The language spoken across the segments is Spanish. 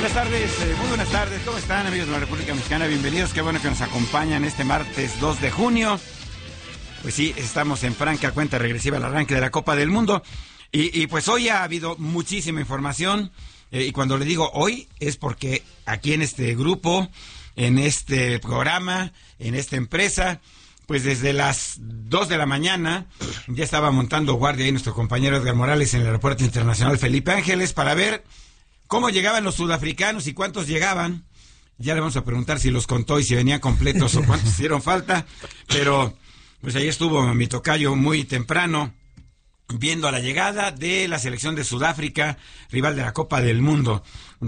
Muy buenas tardes, ¿cómo están amigos de la República Mexicana? Bienvenidos, qué bueno que nos acompañan este martes 2 de junio. Pues sí, estamos en franca cuenta regresiva al arranque de la Copa del Mundo y pues hoy ha habido muchísima información y cuando le digo hoy es porque aquí en este grupo, en este programa, en esta empresa, pues desde las 2 de la mañana ya estaba montando guardia ahí nuestro compañero Edgar Morales en el Aeropuerto Internacional Felipe Ángeles para ver cómo llegaban los sudafricanos y cuántos llegaban. Ya le vamos a preguntar si los contó y si venían completos o cuántos hicieron falta. Pero pues ahí estuvo mi tocayo muy temprano viendo a la llegada de la selección de Sudáfrica, rival de la Copa del Mundo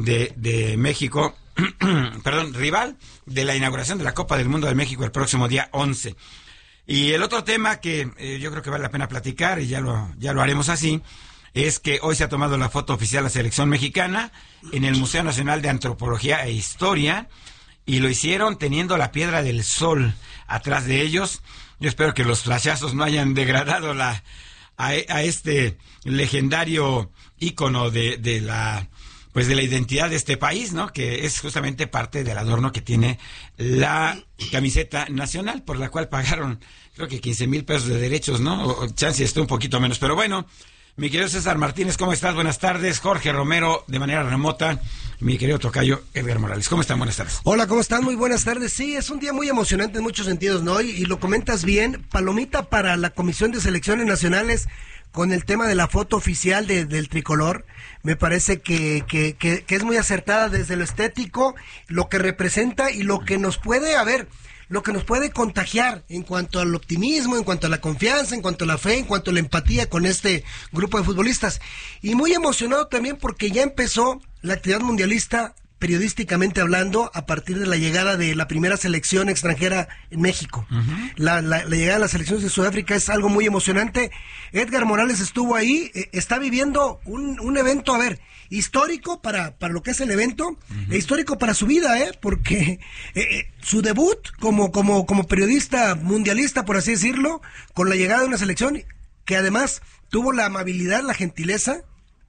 de México. Perdón, rival de la inauguración de la Copa del Mundo de México el próximo día 11. Y el otro tema que yo creo que vale la pena platicar, y ya lo haremos así, es que hoy se ha tomado la foto oficial de la selección mexicana en el Museo Nacional de Antropología e Historia y lo hicieron teniendo la Piedra del Sol atrás de ellos. Yo espero que los flashazos no hayan degradado a este legendario ícono de la identidad de este país, ¿no? Que es justamente parte del adorno que tiene la camiseta nacional, por la cual pagaron creo que 15,000 pesos de derechos, ¿no? O chance esté un poquito menos, pero bueno. Mi querido César Martínez, ¿cómo estás? Buenas tardes. Jorge Romero, de manera remota. Mi querido tocayo, Edgar Morales. ¿Cómo están? Buenas tardes. Hola, ¿cómo están? Muy buenas tardes. Sí, es un día muy emocionante en muchos sentidos, ¿no? Y lo comentas bien. Palomita para la Comisión de Selecciones Nacionales con el tema de la foto oficial del tricolor. Me parece que es muy acertada desde lo estético, lo que representa y lo que nos puede lo que nos puede contagiar en cuanto al optimismo, en cuanto a la confianza, en cuanto a la fe, en cuanto a la empatía con este grupo de futbolistas. Y muy emocionado también porque ya empezó la actividad mundialista, periodísticamente hablando, a partir de la llegada de la primera selección extranjera en México. Uh-huh. La llegada de las selecciones de Sudáfrica es algo muy emocionante. Edgar Morales estuvo ahí, está viviendo un evento, histórico para lo que es el evento, uh-huh. E histórico para su vida, porque su debut como periodista mundialista, por así decirlo, con la llegada de una selección que además tuvo la amabilidad, la gentileza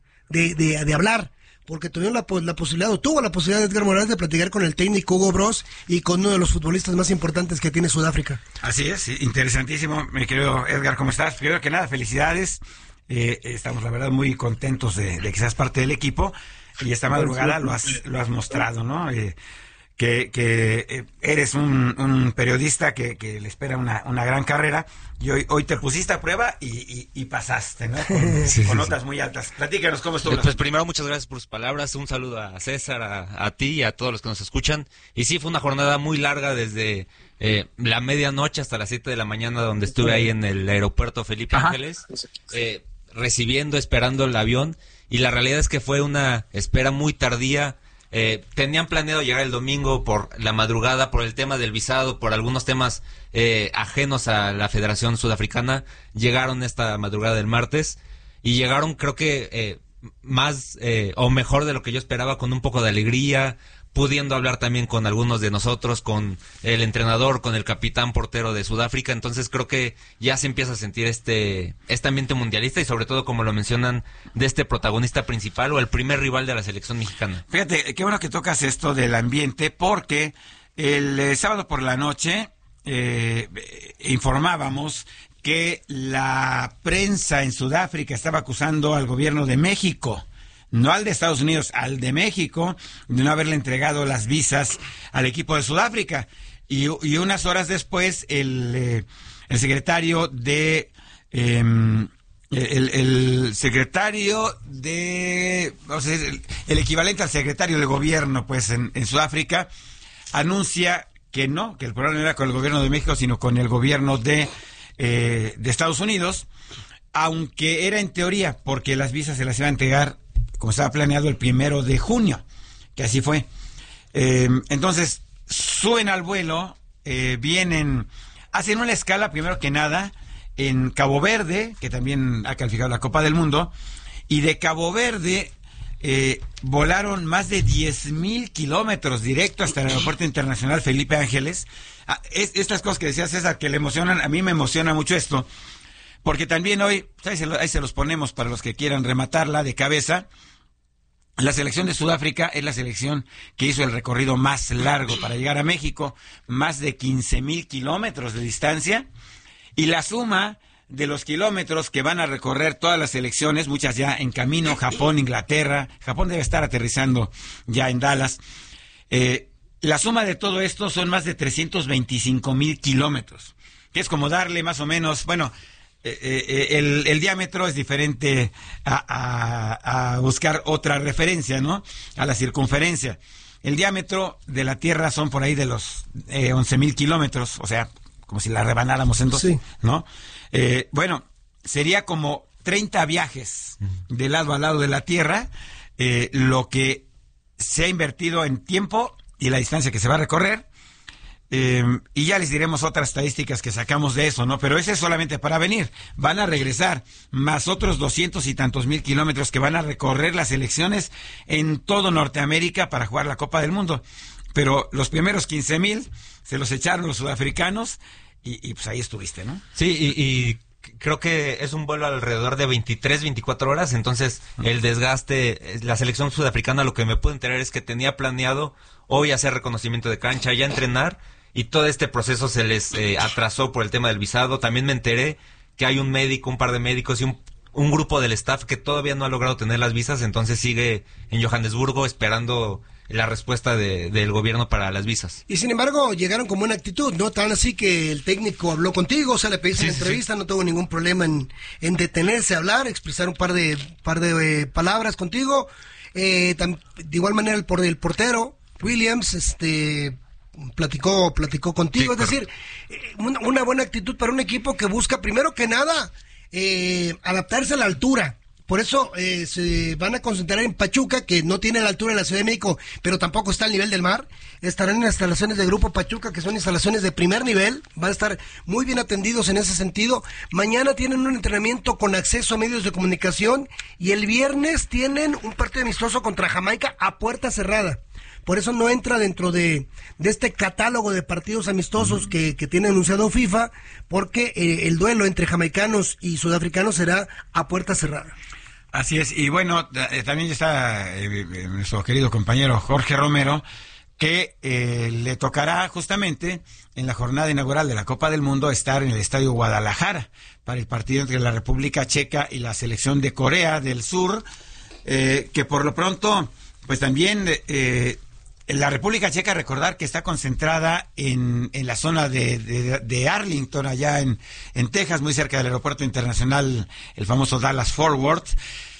de hablar, porque tuvo la posibilidad de Edgar Morales de platicar con el técnico Hugo Broos y con uno de los futbolistas más importantes que tiene Sudáfrica. Así es, interesantísimo, mi querido Edgar, ¿cómo estás? Primero que nada, felicidades. Estamos la verdad muy contentos de que seas parte del equipo y esta madrugada lo has mostrado, ¿no? Que eres un periodista que le espera una gran carrera y hoy te pusiste a prueba y pasaste, ¿no? Con notas muy altas. Platícanos cómo estuvo. Pues primero muchas gracias por sus palabras, un saludo a César, a ti y a todos los que nos escuchan. Y sí, fue una jornada muy larga desde la medianoche hasta las 7 de la mañana, donde estuve ahí en el aeropuerto Felipe Ángeles, recibiendo, esperando el avión, y la realidad es que fue una espera muy tardía. Tenían planeado llegar el domingo por la madrugada, por el tema del visado, por algunos temas ajenos a la Federación Sudafricana. Llegaron esta madrugada del martes y llegaron, creo que más o mejor de lo que yo esperaba, con un poco de alegría, pudiendo hablar también con algunos de nosotros, con el entrenador, con el capitán portero de Sudáfrica. Entonces creo que ya se empieza a sentir este ambiente mundialista y sobre todo, como lo mencionan, de este protagonista principal o el primer rival de la selección mexicana. Fíjate, qué bueno que tocas esto del ambiente, porque el sábado por la noche informábamos que la prensa en Sudáfrica estaba acusando al gobierno de México, no al de Estados Unidos, al de México, de no haberle entregado las visas al equipo de Sudáfrica. Y unas horas después, el secretario de... el secretario de... O sea, el equivalente al secretario de gobierno, pues, en Sudáfrica, anuncia que no, que el problema no era con el gobierno de México, sino con el gobierno de Estados Unidos, aunque era en teoría, porque las visas se las iba a entregar como estaba planeado el 1 de junio, que así fue. Entonces, suben al vuelo, hacen una escala, primero que nada, en Cabo Verde, que también ha calificado la Copa del Mundo, y de Cabo Verde volaron más de 10,000 kilómetros directo hasta el Aeropuerto Internacional Felipe Ángeles. Estas cosas que decía César, que le emocionan, a mí me emociona mucho esto, porque también hoy, ahí se los ponemos para los que quieran rematarla de cabeza. La selección de Sudáfrica es la selección que hizo el recorrido más largo para llegar a México, más de 15,000 kilómetros de distancia, y la suma de los kilómetros que van a recorrer todas las selecciones, muchas ya en camino, Japón, Inglaterra, Japón debe estar aterrizando ya en Dallas, la suma de todo esto son más de 325,000 kilómetros, que es como darle más o menos, bueno, el diámetro es diferente a buscar otra referencia, ¿no? A la circunferencia. El diámetro de la Tierra son por ahí de los 11,000 kilómetros, o sea, como si la rebanáramos en dos, sí, ¿no? Bueno, sería como 30 viajes de lado a lado de la Tierra, lo que se ha invertido en tiempo y la distancia que se va a recorrer. Y ya les diremos otras estadísticas que sacamos de eso, ¿no? Pero ese es solamente para venir. Van a regresar más otros 200 y tantos mil kilómetros que van a recorrer las selecciones en todo Norteamérica para jugar la Copa del Mundo. Pero los primeros 15,000 se los echaron los sudafricanos y pues ahí estuviste, ¿no? Sí, y creo que es un vuelo alrededor de 23, 24 horas, entonces el desgaste, la selección sudafricana, lo que me puedo enterar es que tenía planeado hoy hacer reconocimiento de cancha, ya entrenar, y todo este proceso se les atrasó por el tema del visado. También me enteré que hay un médico, un par de médicos y un grupo del staff que todavía no ha logrado tener las visas, entonces sigue en Johannesburgo esperando la respuesta del gobierno para las visas. Y sin embargo, llegaron con buena actitud, ¿no? Tan así que el técnico habló contigo, o sea, le pediste la entrevista, no tuvo ningún problema en detenerse a hablar, expresar un par de palabras contigo. De igual manera el portero, Williams, platicó contigo, sí, es decir, una buena actitud para un equipo que busca, primero que nada, adaptarse a la altura. Por eso se van a concentrar en Pachuca, que no tiene la altura de la Ciudad de México, pero tampoco está al nivel del mar. Estarán en las instalaciones de Grupo Pachuca, que son instalaciones de primer nivel. Van a estar muy bien atendidos en ese sentido. Mañana tienen un entrenamiento con acceso a medios de comunicación y el viernes tienen un partido amistoso contra Jamaica a puerta cerrada. Por eso no entra dentro de este catálogo de partidos amistosos que tiene anunciado FIFA, porque el duelo entre jamaicanos y sudafricanos será a puerta cerrada. Así es, y bueno, también está nuestro querido compañero Jorge Romero, que le tocará justamente en la jornada inaugural de la Copa del Mundo estar en el Estadio Guadalajara para el partido entre la República Checa y la selección de Corea del Sur, que por lo pronto, pues también la República Checa, recordar que está concentrada en la zona de Arlington, allá en Texas, muy cerca del aeropuerto internacional, el famoso Dallas Fort Worth,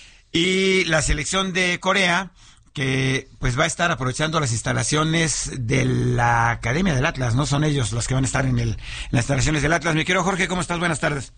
y la selección de Corea, que pues va a estar aprovechando las instalaciones de la Academia del Atlas, ¿no? Son ellos los que van a estar en las instalaciones del Atlas. Mi querido Jorge, ¿cómo estás? Buenas tardes.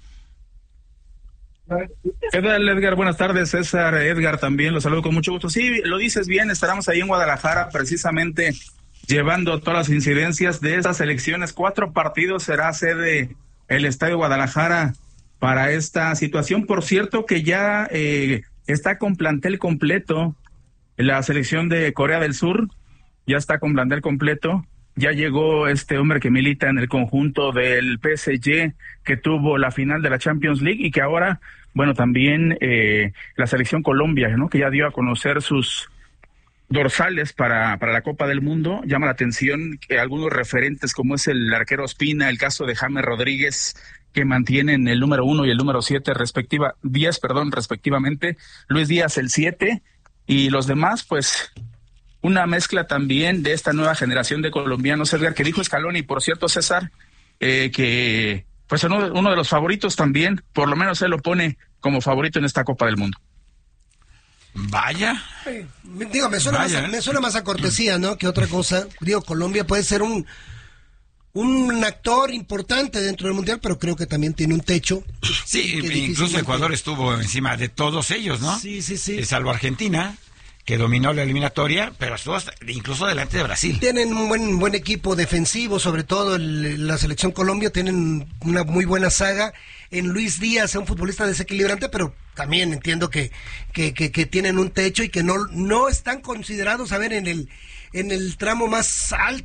¿Qué tal, Edgar? Buenas tardes, César, Edgar también, los saludo con mucho gusto. Sí, lo dices bien, estaremos ahí en Guadalajara precisamente llevando todas las incidencias de esas elecciones. 4 partidos será sede el Estadio Guadalajara para esta situación. Por cierto que ya está con plantel completo la selección de Corea del Sur, ya está con plantel completo. Ya llegó este hombre que milita en el conjunto del PSG, que tuvo la final de la Champions League y que ahora, bueno, también la selección Colombia, ¿no? Que ya dio a conocer sus dorsales para la Copa del Mundo. Llama la atención que algunos referentes, como es el arquero Ospina, el caso de James Rodríguez, que mantienen el número 1 y el número 10, respectivamente. Luis Díaz el 7 y los demás, pues una mezcla también de esta nueva generación de colombianos, Edgar, que dijo Scaloni, por cierto, César, que pues uno de los favoritos también, por lo menos él lo pone como favorito en esta Copa del Mundo. Vaya. Digo, me suena más a cortesía, ¿no? Que otra cosa. Digo, Colombia puede ser un actor importante dentro del Mundial, pero creo que también tiene un techo. Sí, incluso Ecuador estuvo encima de todos ellos, ¿no? Sí. Salvo Argentina, que dominó la eliminatoria, pero estuvo incluso delante de Brasil. Tienen un buen equipo defensivo, sobre todo la selección Colombia, tienen una muy buena saga. En Luis Díaz, un futbolista desequilibrante, pero también entiendo que tienen un techo y que no están considerados, a ver, en el tramo más alto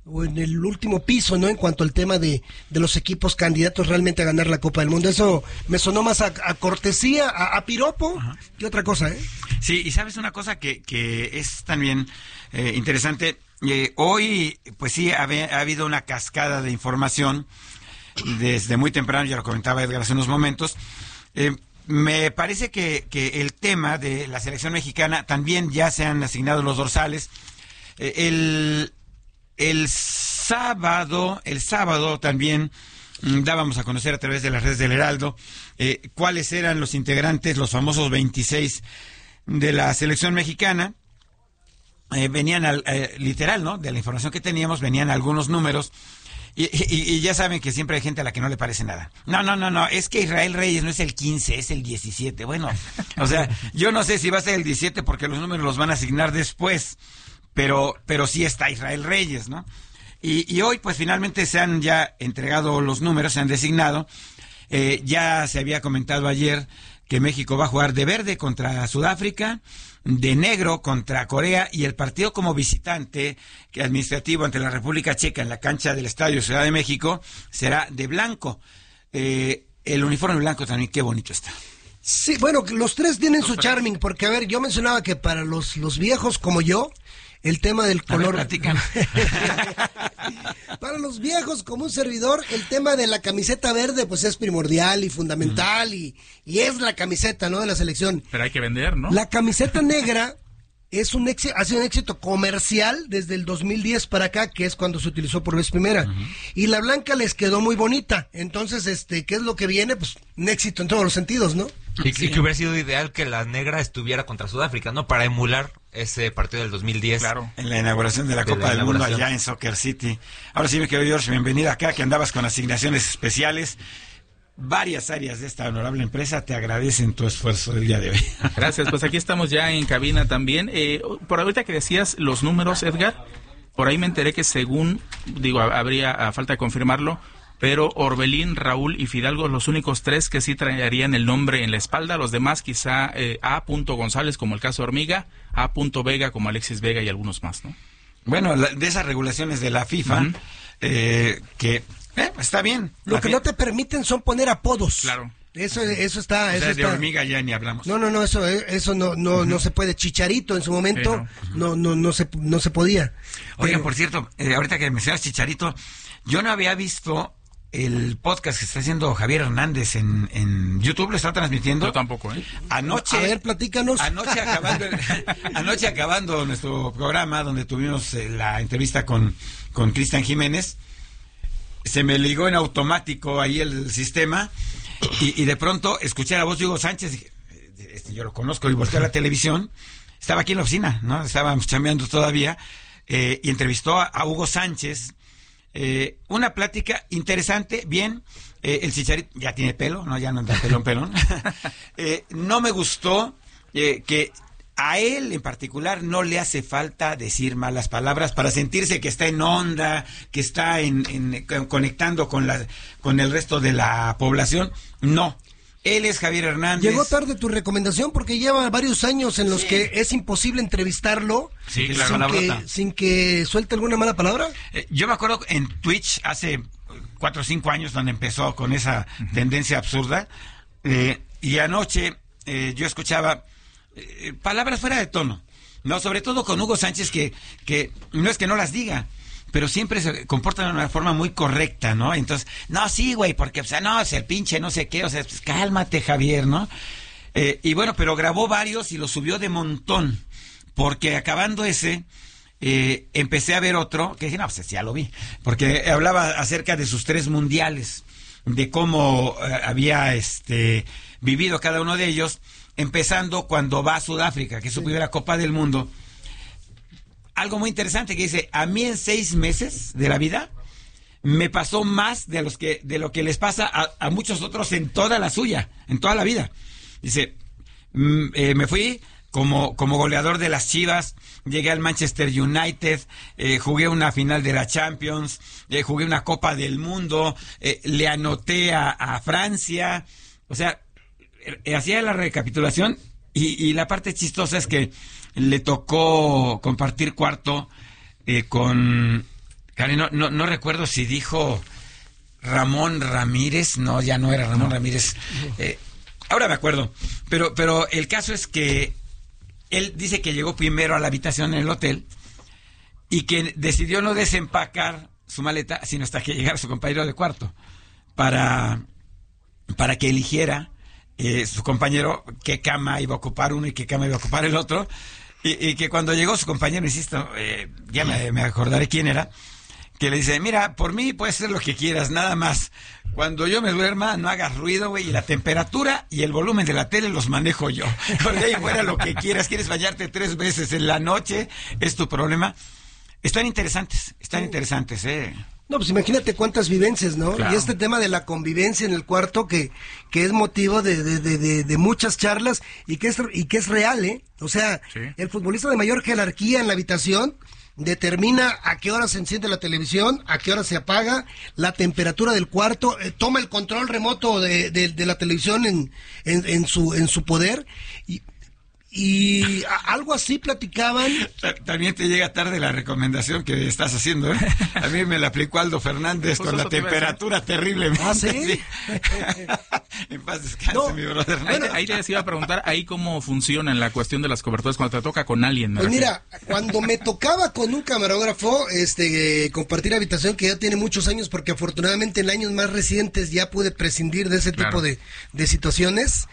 o en el último piso, ¿no? En cuanto al tema de los equipos candidatos realmente a ganar la Copa del Mundo. Eso me sonó más a cortesía, a piropo, que otra cosa, ¿eh? Sí, y sabes una cosa que es también interesante. Hoy, pues sí, ha habido una cascada de información desde muy temprano, ya lo comentaba Edgar hace unos momentos. Me parece que el tema de la selección mexicana también ya se han asignado los dorsales. El sábado también dábamos a conocer a través de las redes del Heraldo cuáles eran los integrantes, los famosos 26 de la selección mexicana. Venían literal, ¿no? De la información que teníamos venían algunos números. Y ya saben que siempre hay gente a la que no le parece nada. No, es que Israel Reyes no es el 15, es el 17. Bueno, o sea, yo no sé si va a ser el 17 porque los números los van a asignar después, pero sí está Israel Reyes, ¿no? Y hoy, pues finalmente se han ya entregado los números, se han designado. Ya se había comentado ayer que México va a jugar de verde contra Sudáfrica, de negro contra Corea, y el partido como visitante administrativo ante la República Checa en la cancha del Estadio Ciudad de México será de blanco. El uniforme blanco también, qué bonito está. Sí, bueno, los tres tienen su charming, porque a ver, yo mencionaba que para los viejos como yo, el tema del color... Para los viejos como un servidor, el tema de la camiseta verde pues es primordial y fundamental y es la camiseta, ¿no?, de la selección. Pero hay que vender, ¿no? La camiseta negra es ha sido un éxito comercial desde el 2010 para acá, que es cuando se utilizó por vez primera. Y la blanca les quedó muy bonita. Entonces, ¿qué es lo que viene? Pues un éxito en todos los sentidos, ¿no? Y que hubiera sido ideal que la negra estuviera contra Sudáfrica, ¿no? Para emular ese partido del 2010. Claro. En la inauguración de la Copa del Mundo allá en Soccer City. Ahora sí, mi querido George, bienvenida acá, que andabas con asignaciones especiales. Varias áreas de esta honorable empresa te agradecen tu esfuerzo del día de hoy. Gracias, pues aquí estamos ya en cabina también. Por ahorita que decías los números, Edgar, por ahí me enteré que según, habría a falta de confirmarlo, pero Orbelín, Raúl y Fidalgo, los únicos tres que sí traerían el nombre en la espalda. Los demás quizá A. González, como el caso Hormiga, A. Vega, como Alexis Vega y algunos más, ¿no? Bueno, de esas regulaciones de la FIFA, que está bien. Lo que no te permiten son poner apodos. Claro. Eso está... O sea, eso de está... Hormiga ya ni hablamos. No, eso no se puede. Chicharito en su momento no se podía. Oigan, por cierto, ahorita que mencionas Chicharito, yo no había visto el podcast que está haciendo Javier Hernández en YouTube. ¿Lo está transmitiendo? Yo tampoco, Anoche, a ver, platícanos. Anoche acabando nuestro programa, donde tuvimos la entrevista con Cristian Jiménez, se me ligó en automático ahí el sistema y de pronto escuché la voz de Hugo Sánchez. Dije, yo lo conozco, y volteé a la televisión. Estaba aquí en la oficina, ¿no? Estábamos chambeando todavía, y entrevistó a Hugo Sánchez. Una plática interesante, bien. El Chicharito ya tiene pelo, ¿no? Ya no anda pelón. No me gustó que a él en particular no le hace falta decir malas palabras para sentirse que está en onda, que está conectando con el resto de la población. No. Él es Javier Hernández. Llegó tarde tu recomendación porque lleva varios años en los que es imposible entrevistarlo sin que suelte alguna mala palabra. Yo me acuerdo en Twitch hace 4 o 5 años donde empezó con esa tendencia absurda, y anoche yo escuchaba palabras fuera de tono, no, sobre todo con Hugo Sánchez, que no es que no las diga, pero siempre se comporta de una forma muy correcta, ¿no? Entonces, no, sí, güey, porque, o sea, no, es el pinche no sé qué, o sea, pues, cálmate, Javier, ¿no? Y bueno, pero grabó varios y los subió de montón, porque acabando ese, empecé a ver otro, que dije, no, pues ya lo vi, porque hablaba acerca de sus 3 mundiales, de cómo había vivido cada uno de ellos, empezando cuando va a Sudáfrica, que es su primera Copa del Mundo. Algo muy interesante que dice, a mí en 6 meses de la vida me pasó más de lo que les pasa a muchos otros en toda la vida. Dice, me fui como goleador de las Chivas, llegué al Manchester United, jugué una final de la Champions, jugué una Copa del Mundo, le anoté a Francia, o sea, hacía la recapitulación y la parte chistosa es que le tocó compartir cuarto con Karen, no recuerdo si dijo Ramón Ramírez. No, ya no era Ramón Ramírez. Ahora me acuerdo. Pero el caso es que él dice que llegó primero a la habitación en el hotel y que decidió no desempacar su maleta, sino hasta que llegara su compañero de cuarto, para que eligiera su compañero qué cama iba a ocupar uno y qué cama iba a ocupar el otro, y que cuando llegó su compañero, insisto, ya me acordaré quién era, que le dice, mira, por mí puedes hacer lo que quieras, nada más, cuando yo me duerma no hagas ruido, güey, y la temperatura y el volumen de la tele los manejo yo, por ahí fuera lo que quieras, quieres bañarte 3 veces en la noche, es tu problema. Están interesantes, No, pues imagínate cuántas vivencias, ¿no? Claro. Y este tema de la convivencia en el cuarto que es motivo de muchas charlas y que es real, ¿eh? O sea, Sí. el futbolista de mayor jerarquía en la habitación determina a qué hora se enciende la televisión, a qué hora se apaga, la temperatura del cuarto, toma el control remoto de la televisión en su poder y algo así platicaban. También te llega tarde la recomendación que estás haciendo, ¿eh? A mí me la aplicó Aldo Fernández Pues con la eso te iba a temperatura terriblemente. ¿Ah, sí? En paz descanse, No, mi brother. Ahí te iba a preguntar, ahí cómo funciona en la cuestión de las coberturas cuando te toca con alguien. Pues mira, cuando me tocaba con un camarógrafo, compartir habitación, que ya tiene muchos años, porque afortunadamente en años más recientes ya pude prescindir de ese tipo de situaciones.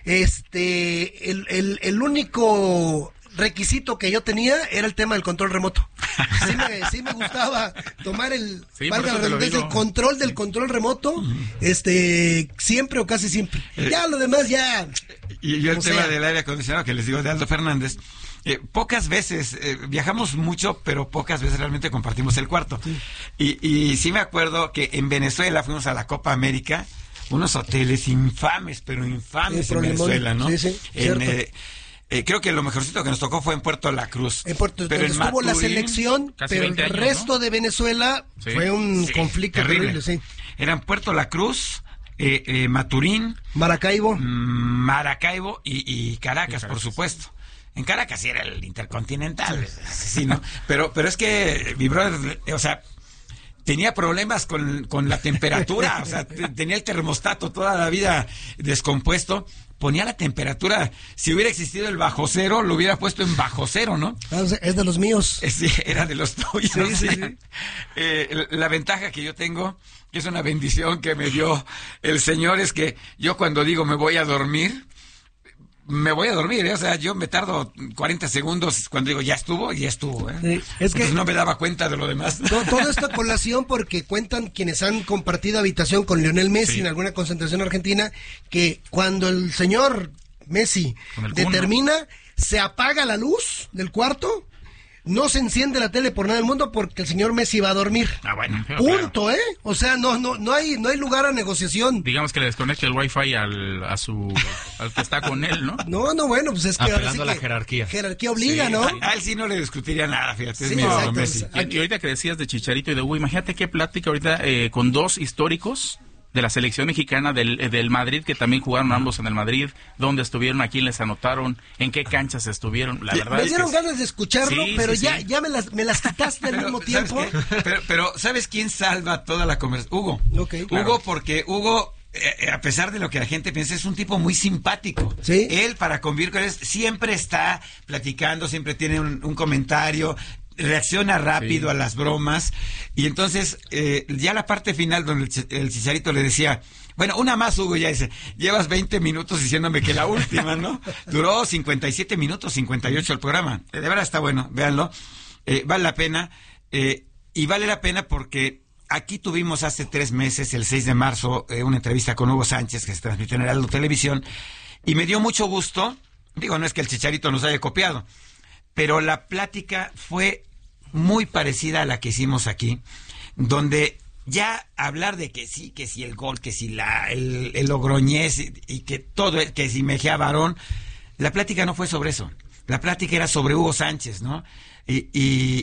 El único requisito que yo tenía era el tema del control remoto. Sí me gustaba tomar valga la redundancia, el control del control remoto, siempre o casi siempre. Ya lo demás ya. Y yo el tema del aire acondicionado que les digo de Aldo Fernández, pocas veces, viajamos mucho, pero pocas veces realmente compartimos el cuarto. Sí. Y sí me acuerdo que en Venezuela fuimos a la Copa América, unos hoteles infames, pero infames en Venezuela, ¿no? Sí, creo que lo mejorcito que nos tocó fue en Puerto La Cruz. Pero donde estuvo la selección, pero el resto de Venezuela fue un conflicto terrible, sí. Eran Puerto La Cruz, Maturín, Maracaibo y Caracas, por supuesto. En Caracas sí era el Intercontinental, sí, ¿no? Pero es que mi brother, o sea, tenía problemas con la temperatura, o sea, tenía el termostato toda la vida descompuesto, ponía la temperatura, si hubiera existido el bajo cero, lo hubiera puesto en bajo cero, ¿no? Es de los míos. Sí, era de los tuyos. Sí. La ventaja que yo tengo, que es una bendición que me dio el Señor, es que yo cuando digo me voy a dormir, ¿eh? O sea, yo me tardo 40 segundos cuando digo ya estuvo, ¿eh? Sí, es que no me daba cuenta de lo demás. Todo esto a colación porque cuentan quienes han compartido habitación con Lionel Messi en alguna concentración argentina, que cuando el señor Messi determina, se apaga la luz del cuarto, no se enciende la tele por nada del mundo porque el señor Messi va a dormir. Ah, bueno. Punto, claro. O sea, no hay lugar a negociación. Digamos que le desconecte el wifi al que está con él, ¿no? No, bueno, pues es que apelando sí a la jerarquía. Jerarquía obliga, ¿no? A él sí no le discutiría nada, fíjate. Sí, es exacto. Messi. Y ahorita que decías de Chicharito y de Hugo, imagínate qué plática ahorita con dos históricos de la selección mexicana del Madrid, que también jugaron ambos en el Madrid, dónde estuvieron, a quién les anotaron, en qué canchas estuvieron. La verdad me dieron ganas de escucharlo, pero ya me las quitaste al mismo tiempo. Pero ¿sabes quién salva toda la conversación? Hugo. Okay. Hugo, porque Hugo, a pesar de lo que la gente piensa, es un tipo muy simpático. ¿Sí? Él, para convivir con él, siempre está platicando, siempre tiene un comentario, reacciona rápido a las bromas, y entonces ya la parte final donde el Chicharito le decía, bueno, una más, Hugo, ya dice, llevas 20 minutos diciéndome que la última, ¿no? Duró 57 minutos, 58 el programa, de verdad está bueno, véanlo, vale la pena, y vale la pena porque aquí tuvimos hace 3 meses, el 6 de marzo, una entrevista con Hugo Sánchez que se transmitió en Heraldo Televisión, y me dio mucho gusto, digo, no es que el Chicharito nos haya copiado, pero la plática fue muy parecida a la que hicimos aquí, donde ya hablar de que sí el gol, que si el Logroñés y que todo, que si Mejía Barón, la plática no fue sobre eso, la plática era sobre Hugo Sánchez, ¿no? Y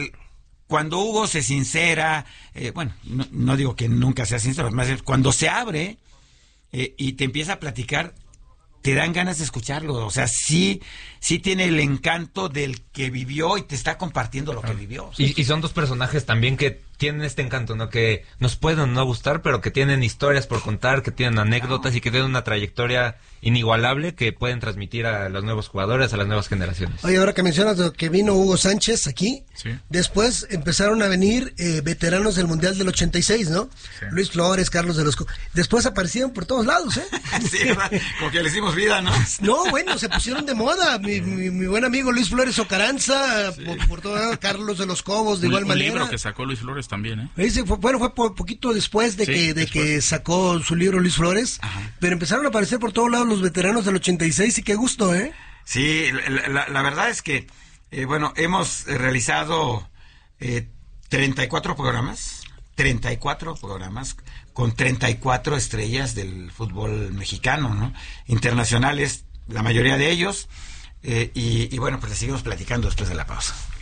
cuando Hugo se sincera, bueno, no digo que nunca sea sincero, más cuando se abre y te empieza a platicar, te dan ganas de escucharlo. O sea, sí tiene el encanto del que vivió y te está compartiendo lo que vivió. Y son dos personajes también que tienen este encanto, ¿no? Que nos pueden no gustar, pero que tienen historias por contar, que tienen anécdotas y que tienen una trayectoria inigualable que pueden transmitir a los nuevos jugadores, a las nuevas generaciones. Oye, ahora que mencionas que vino Hugo Sánchez aquí, sí. Después empezaron a venir veteranos del Mundial del 86, ¿no? Sí. Luis Flores, Carlos de los... Después aparecieron por todos lados, ¿eh? Sí, ¿verdad? Como que le hicimos vida, ¿no? No, bueno, se pusieron de moda. Mi buen amigo Luis Flores Ocaranza, sí. por todo lado, Carlos de los Cobos, de igual manera. Un libro que sacó Luis Flores también, ¿eh? Ese fue poquito después de que sacó su libro Luis Flores, ajá. Pero empezaron a aparecer por todos lados los veteranos del 86 y qué gusto, ¿eh? Sí, la verdad es que, bueno, hemos realizado 34 programas con 34 estrellas del fútbol mexicano, ¿no? Internacionales, la mayoría de ellos, y bueno, pues les seguimos platicando después de la pausa.